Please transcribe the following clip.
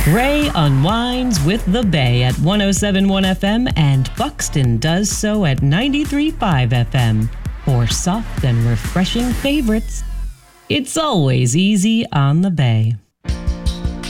Ray unwinds with the Bay at 107.1 FM and Buxton does so at 93.5 FM. For soft and refreshing favorites, it's always easy on the Bay.